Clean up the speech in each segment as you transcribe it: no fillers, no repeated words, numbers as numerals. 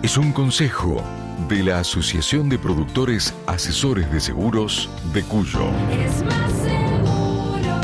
es un consejo de la Asociación de Productores Asesores de Seguros de Cuyo. Es más seguro.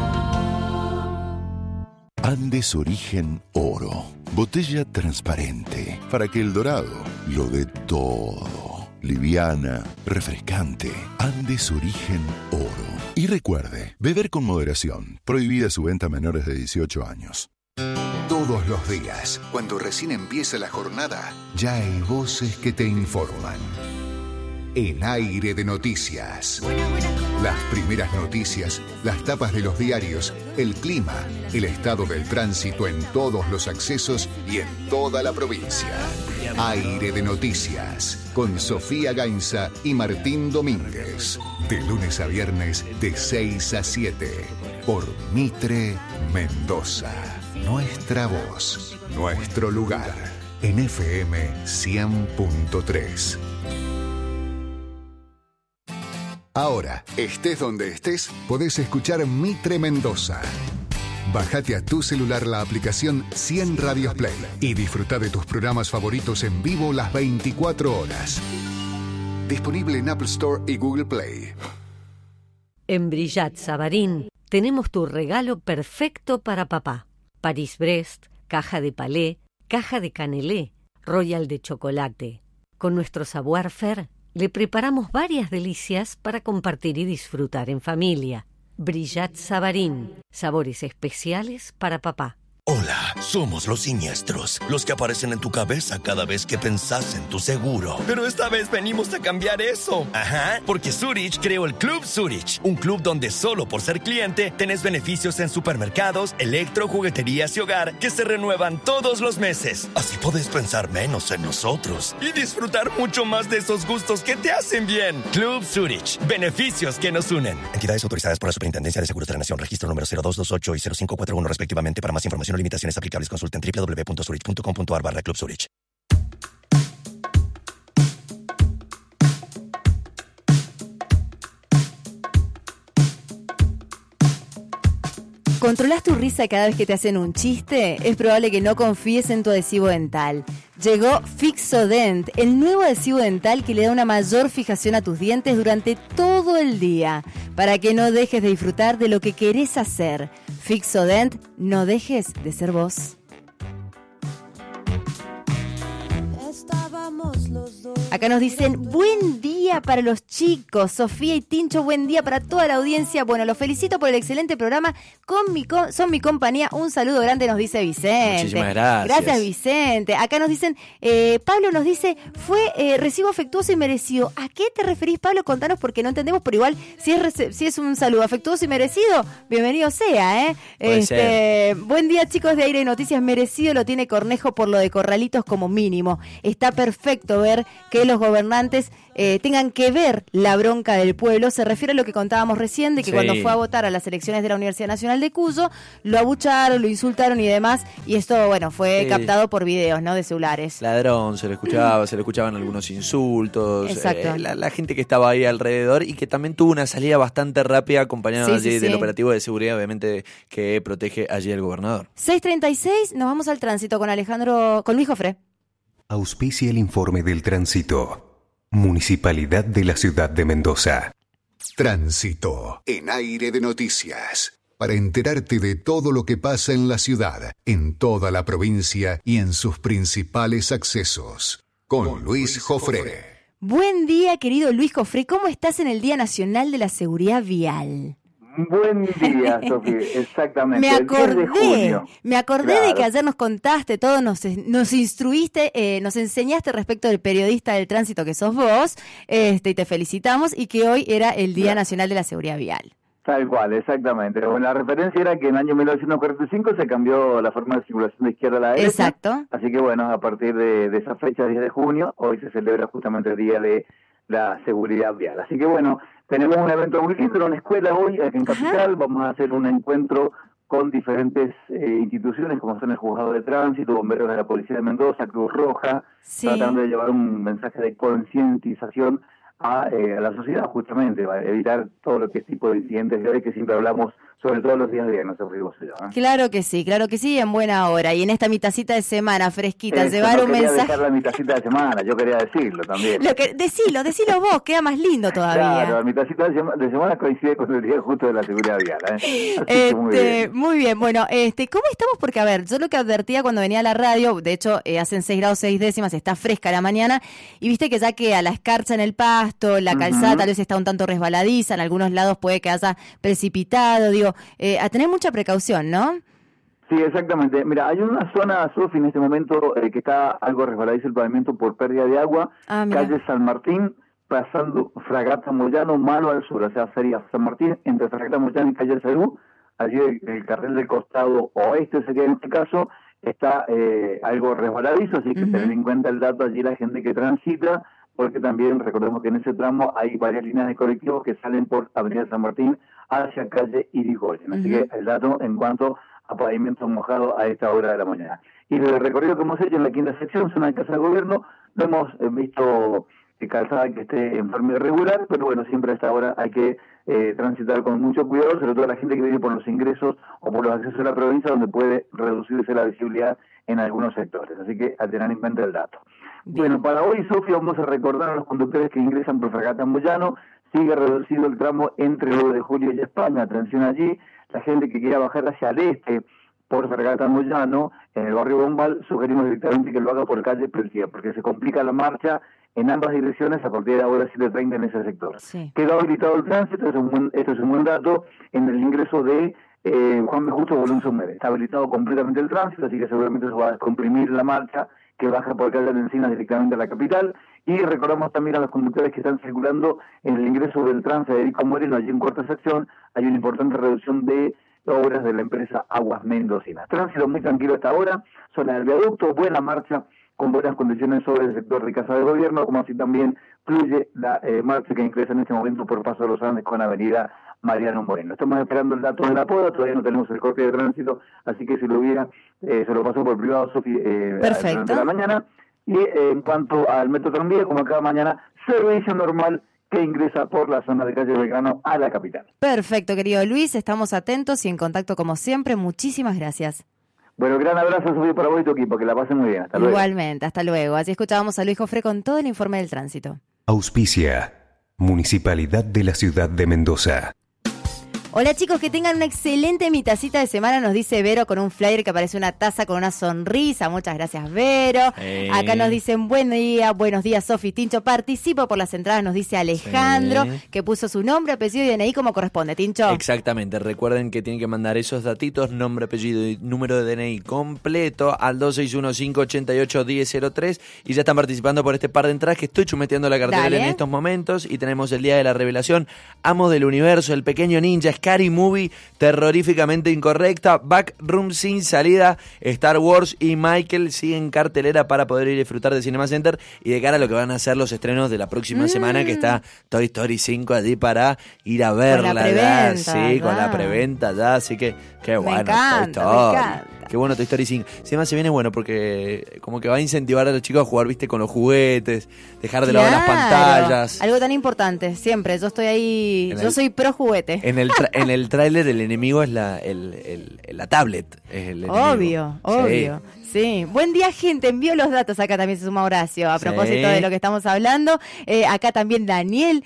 Andes Origen Oro. Botella transparente para que el dorado lo dé todo. Liviana, refrescante. Andes Origen Oro. Y recuerde, beber con moderación. Prohibida su venta a menores de 18 años. Todos los días, cuando recién empieza la jornada, ya hay voces que te informan. En Aire de Noticias. Las primeras noticias, las tapas de los diarios, el clima, el estado del tránsito en todos los accesos y en toda la provincia. Aire de Noticias, con Sofía Gainza y Martín Domínguez. De lunes a viernes, de 6 a 7. Por Mitre Mendoza. Nuestra voz, nuestro lugar. En FM 100.3. Ahora, estés donde estés, podés escuchar Mitre Mendoza. Bájate a tu celular la aplicación 100 Radios Play y disfruta de tus programas favoritos en vivo las 24 horas. Disponible en Apple Store y Google Play. En Brillat Savarín tenemos tu regalo perfecto para papá. Paris-Brest, caja de palé, caja de canelé, royal de chocolate. Con nuestro savoir-faire le preparamos varias delicias para compartir y disfrutar en familia. Brillat Savarín, sabores especiales para papá. Hola, somos los siniestros, los que aparecen en tu cabeza cada vez que pensás en tu seguro. Pero esta vez venimos a cambiar eso. Ajá, porque Zurich creó el Club Zurich, un club donde solo por ser cliente tenés beneficios en supermercados, electro, jugueterías y hogar que se renuevan todos los meses. Así podés pensar menos en nosotros y disfrutar mucho más de esos gustos que te hacen bien. Club Zurich, beneficios que nos unen. Entidades autorizadas por la Superintendencia de Seguros de la Nación, registro número 0228 y 0541 respectivamente. Para más información o limitaciones aplicables, consulten www.zurich.com.ar/Club Zurich. ¿Controlás tu risa cada vez que te hacen un chiste? Es probable que no confíes en tu adhesivo dental. Llegó Fixodent, el nuevo adhesivo dental que le da una mayor fijación a tus dientes durante todo el día, para que no dejes de disfrutar de lo que querés hacer. Fixodent, no dejes de ser vos. Acá nos dicen, buen día para los chicos. Sofía y Tincho, buen día para toda la audiencia. Bueno, los felicito por el excelente programa. Son mi compañía. Un saludo grande, nos dice Vicente. Muchísimas gracias. Gracias, Vicente. Acá nos dicen, Pablo nos dice, fue recibo afectuoso y merecido. ¿A qué te referís, Pablo? Contanos porque no entendemos, pero igual, si es un saludo afectuoso y merecido, bienvenido sea, ¿eh? Buen día, chicos de Aire de Noticias. Merecido lo tiene Cornejo por lo de Corralitos como mínimo. Está perfecto ver que los gobernantes tengan que ver la bronca del pueblo. Se refiere a lo que contábamos recién, de que cuando fue a votar a las elecciones de la Universidad Nacional de Cuyo, lo abucharon, lo insultaron y demás, y esto, bueno, fue captado por videos, ¿no?, de celulares. Ladrón, se le escuchaban algunos insultos. Exacto. La gente que estaba ahí alrededor y que también tuvo una salida bastante rápida acompañada del operativo de seguridad, obviamente, que protege allí al gobernador. 6:36, nos vamos al tránsito con Luis Jofré. Auspicia el informe del tránsito. Municipalidad de la Ciudad de Mendoza. Tránsito en Aire de Noticias. Para enterarte de todo lo que pasa en la ciudad, en toda la provincia y en sus principales accesos. Con Luis Jofré. Buen día, querido Luis Jofré. ¿Cómo estás en el Día Nacional de la Seguridad Vial? Buen día, Sofía, exactamente. Me acordé de que ayer nos contaste todo, nos instruiste, nos enseñaste respecto del periodista del tránsito que sos vos, y te felicitamos, y que hoy era el Día Nacional de la Seguridad Vial. Tal cual, exactamente. Bueno, la referencia era que en el año 1945 se cambió la forma de circulación de izquierda a la derecha. Exacto. Así que bueno, a partir de esa fecha, 10 de junio, hoy se celebra justamente el Día de la Seguridad Vial. Así que bueno, tenemos un evento muy lindo en una escuela hoy aquí en Capital. Vamos a hacer un encuentro con diferentes instituciones como son el Juzgado de Tránsito, Bomberos de la Policía de Mendoza, Cruz Roja, tratando de llevar un mensaje de concientización a la sociedad, justamente, para evitar todo lo que es tipo de incidentes de hoy, que siempre hablamos sobre todo los días de viernes, sufrimos yo. Claro que sí, en buena hora. Y en esta mitacita de semana fresquita, llevar un mensaje. Dejar la mitacita de semana, yo quería decirlo también. Decilo vos, queda más lindo todavía. Claro, la mitacita de semana coincide con el día justo de la seguridad vial. Muy bien, bueno, ¿cómo estamos? Porque, a ver, yo lo que advertía cuando venía a la radio, de hecho, hacen 6 grados 6 décimas, está fresca la mañana, y viste que ya que a la escarcha en el pasto, la calzada tal vez está un tanto resbaladiza, en algunos lados puede que haya precipitado, digo, a tener mucha precaución, ¿no? Sí, exactamente. Mira, hay una zona, Sofi, en este momento que está algo resbaladizo el pavimento por pérdida de agua, calle San Martín, pasando Fragata Moyano, mano al sur, o sea, sería San Martín, entre Fragata Moyano y calle Salud, allí el carril del costado oeste sería en este caso, está algo resbaladizo, así que tener en cuenta el dato allí la gente que transita, porque también recordemos que en ese tramo hay varias líneas de colectivos que salen por Avenida San Martín hacia calle Irigoyen, así que el dato en cuanto a pavimento mojado a esta hora de la mañana. Y el recorrido que hemos hecho en la quinta sección, zona de Casa de Gobierno, no hemos visto calzada que esté en forma irregular, pero bueno, siempre a esta hora hay que transitar con mucho cuidado, sobre todo la gente que viene por los ingresos o por los accesos a la provincia, donde puede reducirse la visibilidad en algunos sectores, así que a tener en cuenta el dato. Bueno, para hoy, Sofía, vamos a recordar a los conductores que ingresan por Fragata Moyano, sigue reducido el tramo entre 9 de julio y España, atención allí, la gente que quiera bajar hacia el este por Fragata Moyano, en el barrio Bombal, sugerimos directamente que lo haga por calle Peltier, porque se complica la marcha en ambas direcciones a partir de ahora 7:30 en ese sector. Sí. Quedó habilitado el tránsito, esto es un buen dato, en el ingreso de Juan B. Justo Bolón Sumer. Está habilitado completamente el tránsito, así que seguramente eso va a descomprimir la marcha que baja por calle de Encinas directamente a la capital. Y recordamos también a los conductores que están circulando en el ingreso del trance de Erico Moreno, allí en cuarta sección, hay una importante reducción de obras de la empresa Aguas Mendocinas. Tránsito muy tranquilo hasta ahora, zona del viaducto, buena marcha, con buenas condiciones sobre el sector de Casa de Gobierno, como así también fluye la marcha que ingresa en este momento por Paso de los Andes con Avenida Mariano Moreno. Estamos esperando el dato de la poda, todavía no tenemos el corte de tránsito, así que si lo hubiera, se lo pasó por privado, Sofi, durante la mañana. Y en cuanto al metro tranvía, como cada mañana, servicio normal que ingresa por la zona de calle Belgrano a la capital. Perfecto, querido Luis, estamos atentos y en contacto como siempre. Muchísimas gracias. Bueno, gran abrazo, Sofía, para vos y tu equipo, que la pasen muy bien. Hasta luego. Igualmente, hasta luego. Así escuchábamos a Luis Jofré con todo el informe del tránsito. Auspicia, Municipalidad de la Ciudad de Mendoza. Hola chicos, que tengan una excelente mitacita de semana, nos dice Vero con un flyer que aparece una taza con una sonrisa. Muchas gracias, Vero. Acá nos dicen buen día, buenos días, Sofi, Tincho, participo por las entradas, nos dice Alejandro, que puso su nombre, apellido y DNI como corresponde, Tincho. Exactamente, recuerden que tienen que mandar esos datitos, nombre, apellido y número de DNI completo al 2615881003 y ya están participando por este par de entradas que estoy chumeteando la cartera en estos momentos. Y tenemos el día de la revelación, Amos del Universo, El Pequeño Ninja, Scary Movie, Terroríficamente Incorrecta, Backroom Sin Salida, Star Wars y Michael siguen cartelera para poder ir a disfrutar de Cinema Center y de cara a lo que van a ser los estrenos de la próxima semana, que está Toy Story 5 allí para ir a verla. Con la preventa, sí, con la preventa ya, así que qué bueno. Me encanta. Qué bueno Toy Story 5. Si además se viene bueno porque como que va a incentivar a los chicos a jugar, viste, con los juguetes, dejar de lado las pantallas. Algo tan importante, siempre. Yo estoy ahí, yo soy pro juguete. En el tráiler el enemigo es la tablet. Es el enemigo. Obvio. Sí, buen día gente, envío los datos, acá también se suma Horacio, a propósito de lo que estamos hablando, acá también Daniel,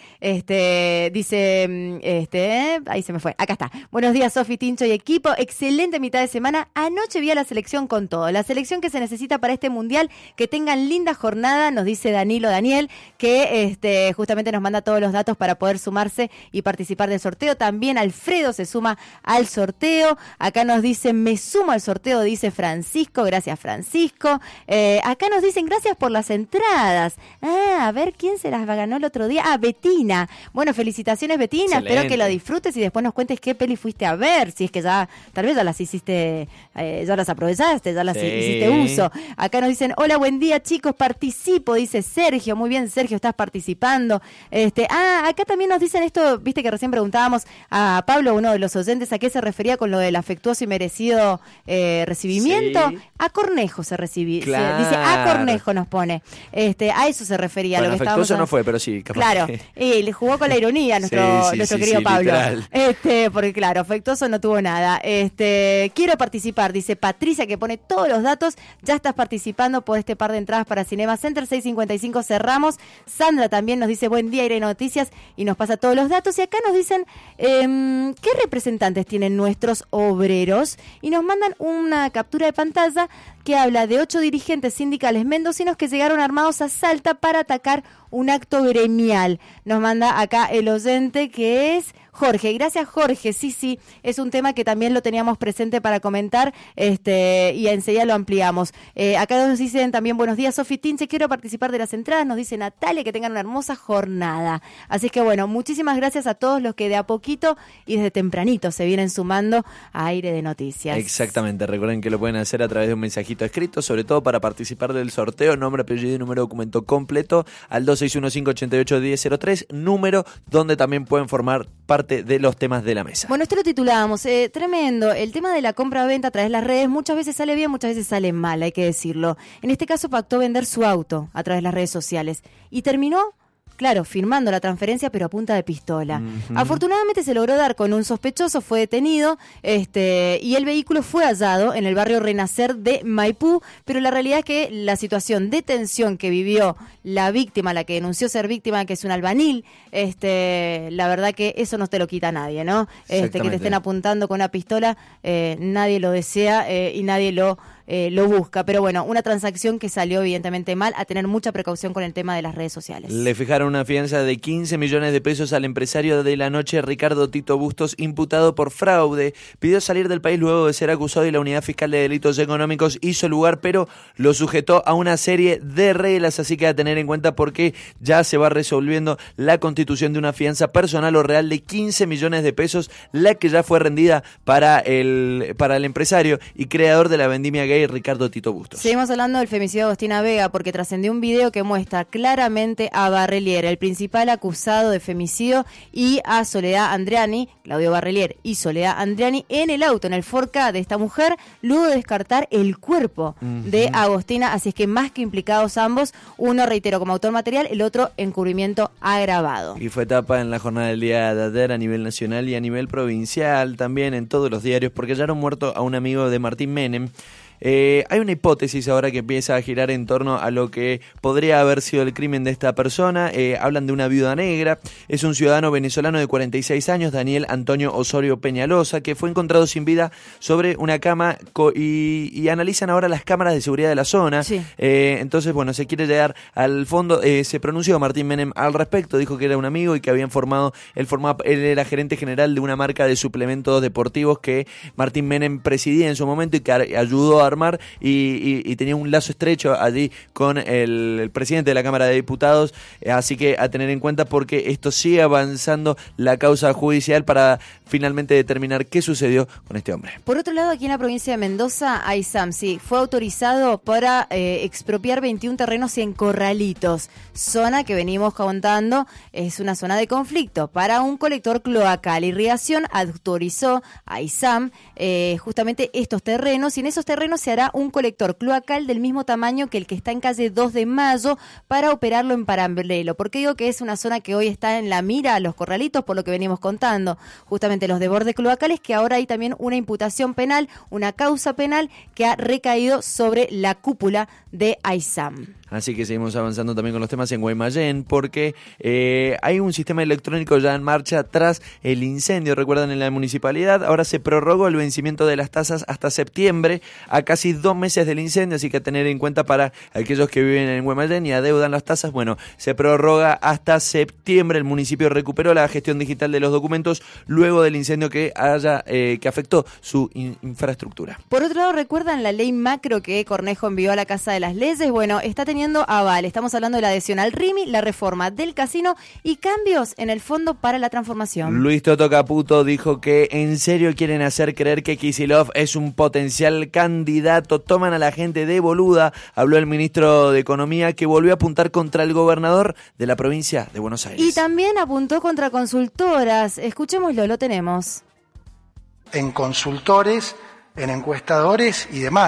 dice, ahí se me fue, acá está, buenos días Sofi, Tincho y equipo, excelente mitad de semana, anoche vi a la selección con todo, la selección que se necesita para este mundial, que tengan linda jornada, nos dice Daniel, que justamente nos manda todos los datos para poder sumarse y participar del sorteo, también Alfredo se suma al sorteo, acá nos dice, me sumo al sorteo, dice Francisco, gracias Francisco. Acá nos dicen gracias por las entradas. A ver quién se las ganó el otro día. Betina. Bueno, felicitaciones Betina. Excelente. Espero que lo disfrutes y después nos cuentes qué peli fuiste a ver. Si es que ya, tal vez ya las hiciste, ya las aprovechaste, ya las hiciste uso. Acá nos dicen, hola, buen día chicos, participo, dice Sergio. Muy bien, Sergio, estás participando. Acá también nos dicen esto, viste que recién preguntábamos a Pablo, uno de los oyentes, a qué se refería con lo del afectuoso y merecido recibimiento. A Cornejo se recibió. Claro. Dice a Cornejo nos pone. A eso se refería. Bueno, lo que afectuoso no fue, pero sí. Claro, le jugó con la ironía nuestro querido Pablo. Porque claro, afectuoso no tuvo nada. Quiero participar, dice Patricia, que pone todos los datos. Ya estás participando por este par de entradas para Cinema Center, 6:55 cerramos. Sandra también nos dice buen día, Aire de Noticias, y nos pasa todos los datos. Y acá nos dicen qué representantes tienen nuestros obreros, y nos mandan una captura de pantalla que habla de 8 dirigentes sindicales mendocinos que llegaron armados a Salta para atacar un acto gremial. Nos manda acá el oyente, que es Jorge. Gracias, Jorge. Sí, es un tema que también lo teníamos presente para comentar, y enseguida lo ampliamos. Acá nos dicen también buenos días, Sofi Tinche, quiero participar de las entradas. Nos dice Natalia, que tengan una hermosa jornada. Así que bueno, muchísimas gracias a todos los que de a poquito y desde tempranito se vienen sumando a Aire de Noticias. Exactamente, recuerden que lo pueden hacer a través de un mensajito escrito, sobre todo para participar del sorteo, nombre, apellido y número de documento completo al 2615881003, número donde también pueden formar parte de los temas de la mesa. Bueno, esto lo titulábamos, tremendo, el tema de la compra-venta a través de las redes muchas veces sale bien, muchas veces sale mal, hay que decirlo. En este caso pactó vender su auto a través de las redes sociales y terminó, claro, firmando la transferencia, pero a punta de pistola. Uh-huh. Afortunadamente se logró dar con un sospechoso, fue detenido, y el vehículo fue hallado en el barrio Renacer de Maipú, pero la realidad es que la situación de tensión que vivió la víctima, la que denunció ser víctima, que es un albanil, la verdad que eso no te lo quita nadie, ¿no? Que te estén apuntando con una pistola, nadie lo desea y nadie lo busca, pero bueno, una transacción que salió evidentemente mal, a tener mucha precaución con el tema de las redes sociales. Le fijaron una fianza de 15 millones de pesos al empresario de la noche, Ricardo Tito Bustos, imputado por fraude. Pidió salir del país luego de ser acusado y la Unidad Fiscal de Delitos Económicos hizo lugar, pero lo sujetó a una serie de reglas, así que a tener en cuenta porque ya se va resolviendo la constitución de una fianza personal o real de 15 millones de pesos, la que ya fue rendida para el empresario y creador de la vendimia gay Ricardo Tito Bustos. Seguimos hablando del femicidio de Agostina Vega porque trascendió un video que muestra claramente a Barrelier, el principal acusado de femicidio, y a Soledad Andriani, Claudio Barrelier y Soledad Andriani, en el auto, en el Ford Ka de esta mujer, luego de descartar el cuerpo de Agostina, así es que más que implicados ambos, uno, reitero, como autor material, el otro encubrimiento agravado. Y fue etapa en la jornada del día de ayer a nivel nacional y a nivel provincial, también en todos los diarios, porque hallaron muerto a un amigo de Martín Menem. Hay una hipótesis ahora que empieza a girar en torno a lo que podría haber sido el crimen de esta persona. Hablan de una viuda negra. Es un ciudadano venezolano de 46 años, Daniel Antonio Osorio Peñalosa, que fue encontrado sin vida sobre una cama y analizan ahora las cámaras de seguridad de la zona. Sí. Entonces, bueno, se quiere llegar al fondo. Se pronunció Martín Menem al respecto, dijo que era un amigo y que habían él era gerente general de una marca de suplementos deportivos que Martín Menem presidía en su momento y que ayudó a armar y tenía un lazo estrecho allí con el presidente de la Cámara de Diputados, así que a tener en cuenta porque esto sigue avanzando la causa judicial para finalmente determinar qué sucedió con este hombre. Por otro lado, aquí en la provincia de Mendoza, AISAM fue autorizado para expropiar 21 terrenos en Corralitos, zona que venimos contando es una zona de conflicto para un colector cloacal. Irrigación autorizó a AISAM justamente estos terrenos, y en esos terrenos se hará un colector cloacal del mismo tamaño que el que está en calle 2 de Mayo para operarlo en paralelo. ¿Por qué digo que es una zona que hoy está en la mira, los Corralitos, por lo que venimos contando? Justamente los desbordes cloacales, que ahora hay también una imputación penal, una causa penal que ha recaído sobre la cúpula de AISAM. Así que seguimos avanzando también con los temas en Guaymallén, porque hay un sistema electrónico ya en marcha tras el incendio. Recuerdan, en la municipalidad ahora se prorrogó el vencimiento de las tasas hasta septiembre, a casi 2 meses del incendio, así que a tener en cuenta para aquellos que viven en Guaymallén y adeudan las tasas. Bueno, se prorroga hasta septiembre. El municipio recuperó la gestión digital de los documentos luego del incendio que afectó su infraestructura. Por otro lado, ¿recuerdan la ley macro que Cornejo envió a la Casa de las Leyes? Bueno, está teniendo aval. Estamos hablando de la adhesión al RIMI, la reforma del casino y cambios en el Fondo para la Transformación. Luis Toto Caputo dijo que en serio quieren hacer creer que Kicillof es un potencial candidato. Toman a la gente de boluda. Habló el ministro de Economía, que volvió a apuntar contra el gobernador de la provincia de Buenos Aires. Y también apuntó contra consultoras. Escuchémoslo, lo tenemos. En consultores, en encuestadores y demás.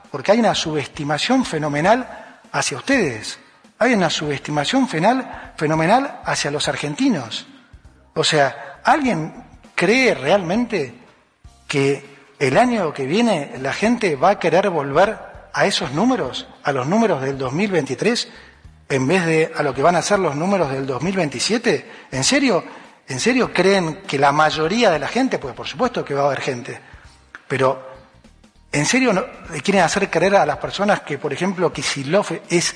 porque hay una subestimación fenomenal hacia ustedes. Hay una subestimación fenomenal hacia los argentinos. O sea, ¿alguien cree realmente que el año que viene la gente va a querer volver a esos números, a los números del 2023, en vez de a lo que van a ser los números del 2027? ¿En serio creen que la mayoría de la gente, pues por supuesto que va a haber gente, pero en serio le quieren hacer creer a las personas que, por ejemplo, Kicillof es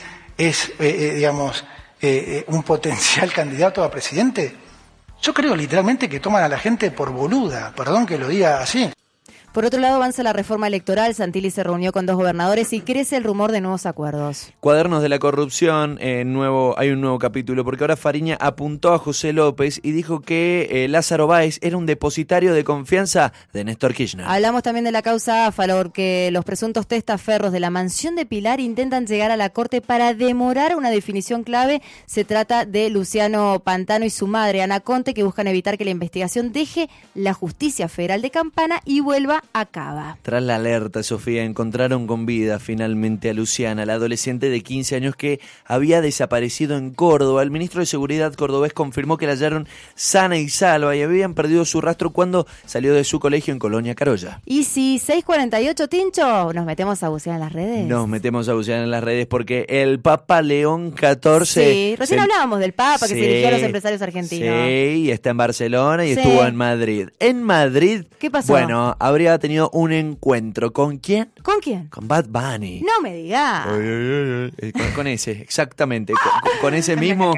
un potencial candidato a presidente? Yo creo literalmente que toman a la gente por boluda, perdón que lo diga así. Por otro lado, avanza la reforma electoral. Santilli se reunió con 2 gobernadores y crece el rumor de nuevos acuerdos. Cuadernos de la corrupción, hay un nuevo capítulo, porque ahora Fariña apuntó a José López y dijo que Lázaro Báez era un depositario de confianza de Néstor Kirchner. Hablamos también de la causa AFA, porque los presuntos testaferros de la mansión de Pilar intentan llegar a la Corte para demorar una definición clave. Se trata de Luciano Pantano y su madre, Ana Conte, que buscan evitar que la investigación deje la justicia federal de Campana y vuelva a Cava. Tras la alerta, Sofía, encontraron con vida finalmente a Luciana, la adolescente de 15 años que había desaparecido en Córdoba. El ministro de Seguridad cordobés confirmó que la hallaron sana y salva y habían perdido su rastro cuando salió de su colegio en Colonia Carolla. Y si 6:48, Tincho, nos metemos a bucear en las redes. Nos metemos a bucear en las redes porque el Papa León XIV... Sí, recién hablábamos del Papa que se dirigió a los empresarios argentinos. Sí, está en Barcelona y estuvo en Madrid. En Madrid, ¿qué pasó? Bueno, habría tenido un encuentro. ¿Con quién? ¿Con quién? Con Bad Bunny. No me digas. Con ese, exactamente. Con ese mismo...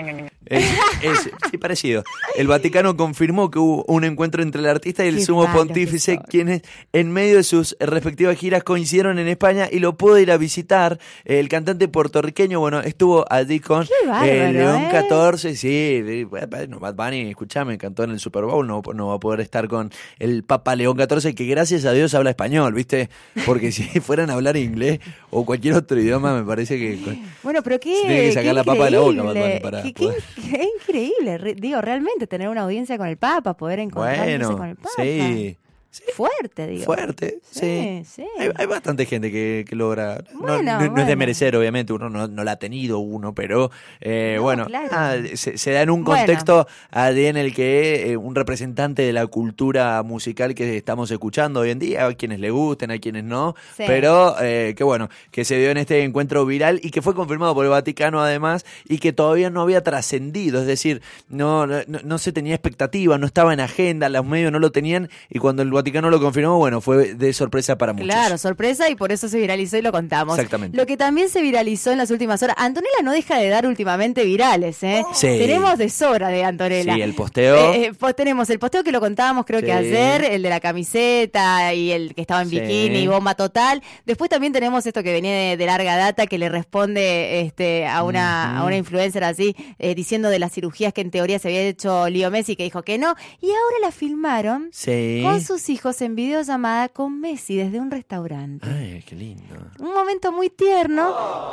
sí, parecido. El Vaticano confirmó que hubo un encuentro entre el artista y el sumo pontífice, quienes en medio de sus respectivas giras coincidieron en España y lo pudo ir a visitar. El cantante puertorriqueño, bueno, estuvo allí con León XIV. Sí, bueno, Bad Bunny, escuchame, cantó en el Super Bowl, no va a poder estar con el Papa León XIV, que gracias a Dios habla español, ¿viste? Porque si fueran a hablar inglés o cualquier otro idioma, me parece que... Bueno, pero qué... Tiene que sacar la papa de la boca, Bad Bunny, para poder... Es increíble, digo, realmente tener una audiencia con el Papa, poder encontrarse con el Papa. Sí. Fuerte, digo. Fuerte, sí. Hay bastante gente que logra. Bueno, no es de merecer, obviamente, uno no la ha tenido pero bueno, claro. Se da en un contexto en el que un representante de la cultura musical que estamos escuchando hoy en día, a quienes le gusten, a quienes no, pero que bueno, que se dio en este encuentro viral y que fue confirmado por el Vaticano además y que todavía no había trascendido, es decir, no se tenía expectativa, no estaba en agenda, los medios no lo tenían y cuando el Vaticano lo confirmó, bueno, fue de sorpresa para muchos. Claro, sorpresa, y por eso se viralizó y lo contamos. Exactamente. Lo que también se viralizó en las últimas horas, Antonella no deja de dar últimamente virales, ¿eh? Sí. Tenemos de sobra de Antonella. Sí, el posteo. Tenemos el posteo que lo contábamos creo que ayer, el de la camiseta y el que estaba en bikini y bomba total. Después también tenemos esto que venía de larga data, que le responde a una influencer así, diciendo de las cirugías que en teoría se había hecho Leo Messi, que dijo que no, y ahora la filmaron con sus hijos en videollamada con Messi desde un restaurante. Ay, qué lindo. Un momento muy tierno,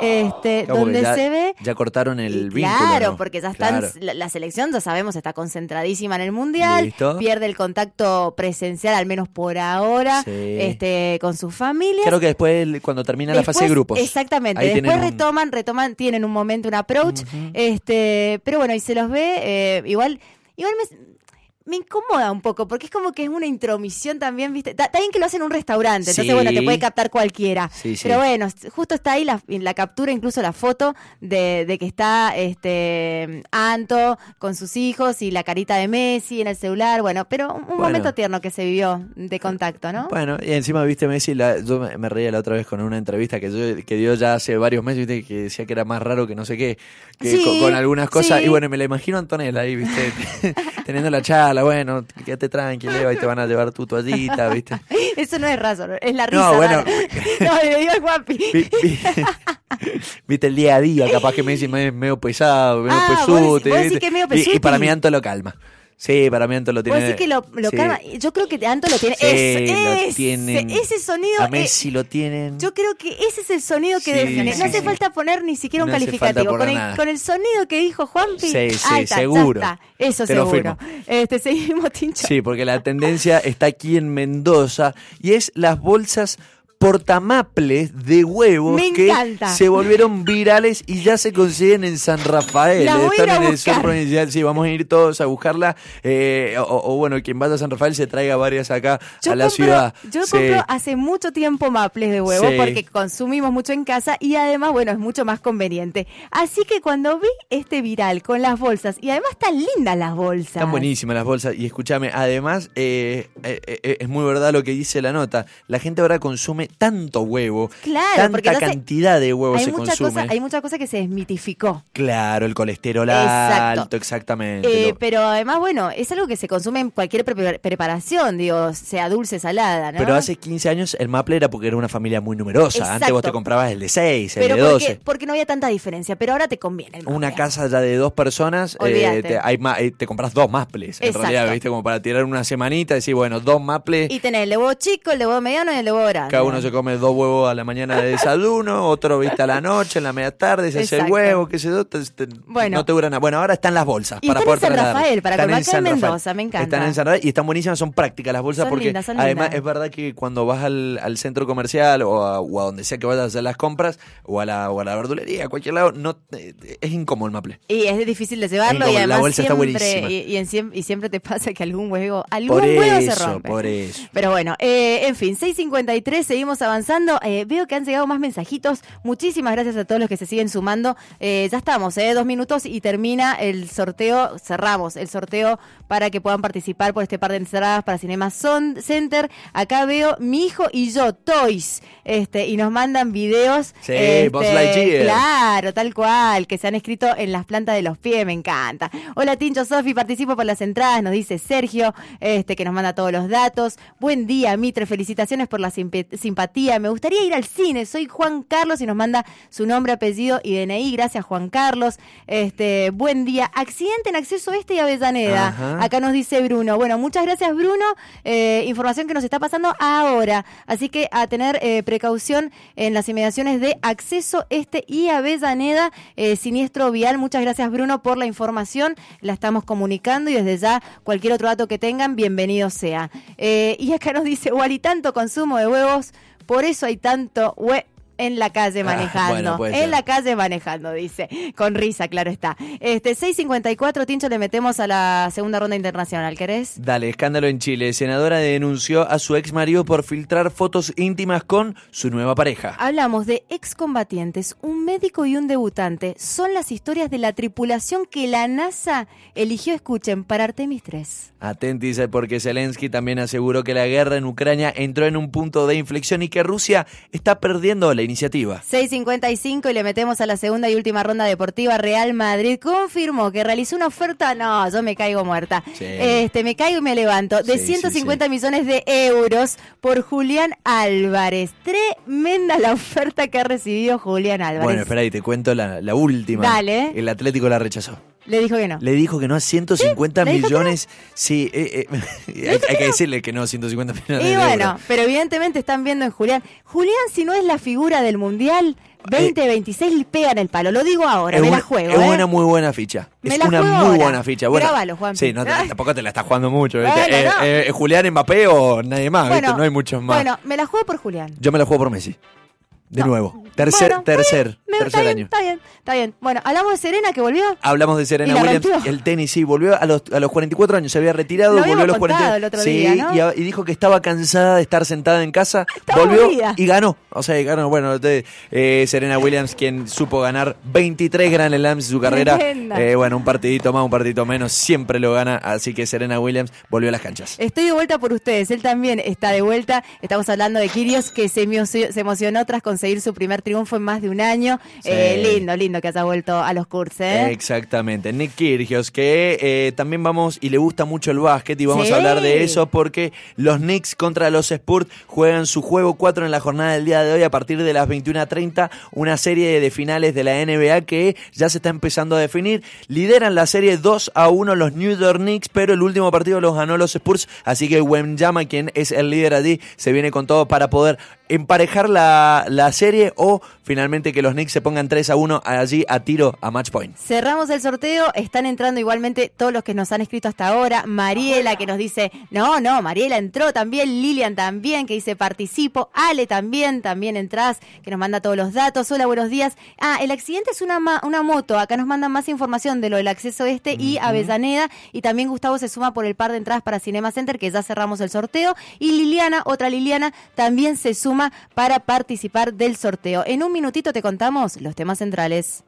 donde se ve... Ya cortaron el vínculo. Claro, ¿no? porque ya están, la selección, ya sabemos, está concentradísima en el Mundial. ¿Listo? Pierde el contacto presencial, al menos por ahora, con sus familias. Creo que después, cuando termina la fase de grupos. Exactamente, después retoman, tienen un momento, un approach, pero bueno, y se los ve, igual me incomoda un poco, porque es como que es una intromisión también, ¿viste? Está bien que lo hacen en un restaurante, entonces bueno, te puede captar cualquiera. Sí. Pero bueno, justo está ahí la captura, incluso la foto de que está Anto con sus hijos y la carita de Messi en el celular, bueno, pero un momento tierno que se vivió de contacto, ¿no? Bueno, y encima, viste, Messi, yo me reía la otra vez con una entrevista que dio ya hace varios meses, viste, que decía que era más raro que no sé qué, con algunas cosas, y bueno, me la imagino a Antonella ahí, viste, teniendo la charla. Bueno, quédate tranquilo y te van a llevar tu toallita, ¿viste? Eso no es razón, es la risa. No, bueno. No, le digo al Juanpi. Viste, el día a día, capaz que me dice medio pesado, medio ¿vos pesuto. decís que es medio pesuti? Y para mí Anto lo calma. Sí, para mí Anto lo tiene. ¿Vos decís que lo calma? Yo creo que Anto lo tiene. Ese sonido. A Messi lo tienen. Yo creo que ese es el sonido que define. No hace falta poner ni siquiera un calificativo. Con el sonido que dijo Juanpi. Sí, seguro. Ya está. Eso te seguro. Seguimos, Tincho. Sí, porque la tendencia está aquí en Mendoza y es las bolsas portamaples de huevos que se volvieron virales y ya se consiguen en San Rafael. Están en el sur provincial. Sí, vamos a ir todos a buscarla. O bueno, quien vaya a San Rafael se traiga varias acá a la ciudad. Yo compro hace mucho tiempo maples de huevo porque consumimos mucho en casa y además, bueno, es mucho más conveniente. Así que cuando vi este viral con las bolsas, y además están lindas las bolsas. Están buenísimas las bolsas. Y escúchame, además, es muy verdad lo que dice la nota. La gente ahora consume tanto huevo, tanta cantidad de huevos se consume. Hay mucha cosa que se desmitificó. Claro, el colesterol alto, exactamente. Pero además, bueno, es algo que se consume en cualquier preparación, digo, sea dulce, salada, ¿no? Pero hace 15 años el maple era porque era una familia muy numerosa. Exacto. Antes vos te comprabas el de 6, el de 12. Porque no había tanta diferencia, pero ahora te conviene el maple. Una casa ya de 2 personas, te compras 2 maples. En realidad, ¿viste? Como para tirar una semanita, decir, bueno, 2 maples. Y tenés el de huevo chico, el de huevo mediano y el de huevo grande. Cada uno se come 2 huevos a la mañana de desayuno, otro, viste, a la noche, en la media tarde, se hace el huevo, qué sé yo, no te dura nada. Bueno, ahora están las bolsas. Y están en San Rafael, para comer acá en Mendoza, me encanta. Están en San Rafael y están buenísimas, son prácticas las bolsas porque además es verdad que cuando vas al centro comercial o a donde sea que vayas a hacer las compras o a la verdulería, a cualquier lado, es incómodo el maple. Y es difícil de llevarlo y además la bolsa está buenísima. Y siempre te pasa que algún huevo se rompe. Por eso. Pero bueno, en fin, 6:53, seguimos avanzando. Veo que han llegado más mensajitos. Muchísimas gracias a todos los que se siguen sumando. Ya estamos, 2 minutos y termina el sorteo. Cerramos el sorteo para que puedan participar por este par de entradas para Cinema Center. Acá veo Mi Hijo y Yo, Toys, y nos mandan videos. Sí, Buzz Lightyear. Claro, tal cual, que se han escrito en las plantas de los pies, me encanta. Hola Tincho, Sofi, participo por las entradas, nos dice Sergio, que nos manda todos los datos. Buen día, Mitre, felicitaciones por la simpatía. Me gustaría ir al cine, soy Juan Carlos y nos manda su nombre, apellido y DNI. Gracias, Juan Carlos. Buen día. Accidente en Acceso Este y Avellaneda. Ajá. Acá nos dice Bruno. Bueno, muchas gracias, Bruno. Información que nos está pasando ahora. Así que a tener precaución en las inmediaciones de Acceso Este y Avellaneda. Siniestro vial. Muchas gracias, Bruno, por la información. La estamos comunicando y desde ya cualquier otro dato que tengan, bienvenido sea. Y acá nos dice, y tanto consumo de huevos, por eso hay tanto en la calle manejando. En la calle manejando, dice. Con risa, claro está. 6:54, Tincho, le metemos a la segunda ronda internacional. ¿Querés? Dale, escándalo en Chile. Senadora denunció a su ex marido por filtrar fotos íntimas con su nueva pareja. Hablamos de excombatientes, un médico y un debutante. Son las historias de la tripulación que la NASA eligió, escuchen, para Artemis 3. Atentis, porque Zelensky también aseguró que la guerra en Ucrania entró en un punto de inflexión y que Rusia está perdiendo la iniciativa. 6:55 y le metemos a la segunda y última ronda deportiva. Real Madrid confirmó que realizó una oferta, no, yo me caigo muerta. Sí. Me caigo y me levanto, de 150 millones de euros por Julián Álvarez. Tremenda la oferta que ha recibido Julián Álvarez. Bueno, espera ahí, te cuento la última. Dale. El Atlético la rechazó. Le dijo que no. Le dijo que no a 150 millones. Sí, hay que decirle que no, 150 millones. Y bueno, pero evidentemente están viendo en Julián. Julián, si no es la figura del Mundial 2026, le pegan el palo. Lo digo ahora, me la juego. Es una muy buena ficha. Es una muy buena ficha. Bueno, grábalo, Juan. Sí, tampoco te la estás jugando mucho. Bueno, no. Julián, Mbappé o nadie más, bueno, ¿viste? No hay muchos más. Bueno, me la juego por Julián. Yo me la juego por Messi. De nuevo. Tercer año. Está bien. Bueno, ¿hablamos de Serena que volvió? Hablamos de Serena Williams. El tenis, sí, volvió a los 44 años. Se había retirado, volvió a los 44. El otro día, ¿no? y dijo que estaba cansada de estar sentada en casa. Estaba volvió aburrida. Y ganó. O sea, ganó. Bueno, Serena Williams, quien supo ganar 23 Grand Slams en su carrera. Bueno, un partidito más, un partidito menos. Siempre lo gana. Así que Serena Williams volvió a las canchas. Estoy de vuelta por ustedes. Él también está de vuelta. Estamos hablando de Kyrgios, que se emocionó tras conseguir su primer triunfo en más de un año. Sí. Lindo que haya vuelto a los cursos. Exactamente. Nick Kyrgios, que también vamos y le gusta mucho el básquet y vamos a hablar de eso porque los Knicks contra los Spurs juegan su juego 4 en la jornada del día de hoy a partir de las 21:30, una serie de finales de la NBA que ya se está empezando a definir. Lideran la serie 2-1 los New York Knicks, pero el último partido los ganó los Spurs, así que Wembanyama, quien es el líder allí, se viene con todo para poder emparejar la serie o finalmente que los Knicks se pongan 3-1 allí a tiro a match point. Cerramos el sorteo, están entrando igualmente todos los que nos han escrito hasta ahora. Mariela que nos dice, no, Mariela entró también, Lilian también, que dice participo, Ale también entrás, que nos manda todos los datos. Hola, buenos días. El accidente es una moto, acá nos mandan más información de lo del acceso y Avellaneda, y también Gustavo se suma por el par de entradas para Cinema Center, que ya cerramos el sorteo, y Liliana, otra Liliana, también se suma para participar del sorteo. En un minutito te contamos los temas centrales.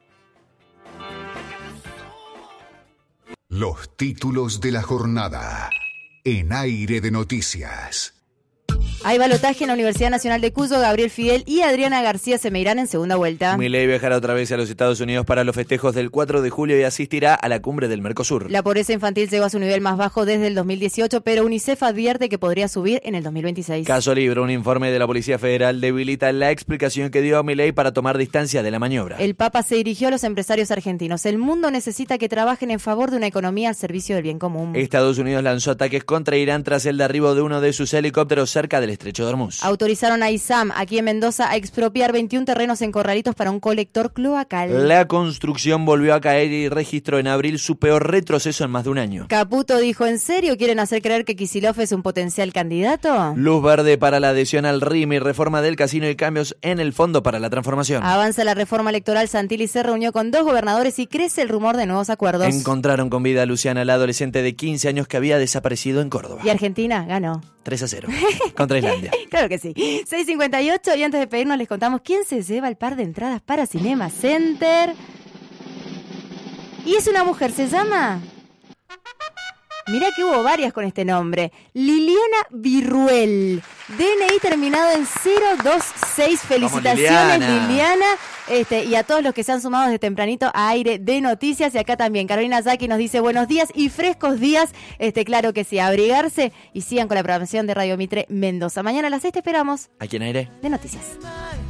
Los títulos de la jornada en Aire de Noticias. Hay balotaje en la Universidad Nacional de Cuyo. Gabriel Fidel y Adriana García se medirán en segunda vuelta. Milei viajará otra vez a los Estados Unidos para los festejos del 4 de julio y asistirá a la cumbre del Mercosur. La pobreza infantil llegó a su nivel más bajo desde el 2018, pero UNICEF advierte que podría subir en el 2026. Caso Libro, un informe de la Policía Federal debilita la explicación que dio a Milei para tomar distancia de la maniobra. El Papa se dirigió a los empresarios argentinos. El mundo necesita que trabajen en favor de una economía al servicio del bien común. Estados Unidos lanzó ataques contra Irán tras el derribo de uno de sus helicópteros cerca del estrecho de Hormuz. Autorizaron a ISAM, aquí en Mendoza, a expropiar 21 terrenos en Corralitos para un colector cloacal. La construcción volvió a caer y registró en abril su peor retroceso en más de un año. Caputo dijo, ¿en serio quieren hacer creer que Kicillof es un potencial candidato? Luz verde para la adhesión al RIMI, reforma del casino y cambios en el Fondo para la Transformación. Avanza la reforma electoral. Santilli se reunió con 2 gobernadores y crece el rumor de nuevos acuerdos. Encontraron con vida a Luciana, la adolescente de 15 años que había desaparecido en Córdoba. Y Argentina ganó 3-0 contra Islandia. Claro que sí. 6:58, y antes de pedirnos les contamos quién se lleva el par de entradas para Cinema Center. Y es una mujer, se llama... Mirá que hubo varias con este nombre. Liliana Virruel. DNI terminado en 026. Felicitaciones, Vamos, Liliana. Y a todos los que se han sumado desde tempranito a Aire de Noticias. Y acá también Carolina Zaki nos dice buenos días y frescos días. Claro que sí, abrigarse y sigan con la programación de Radio Mitre Mendoza. Mañana a las 6 te esperamos. Aquí en Aire de Noticias.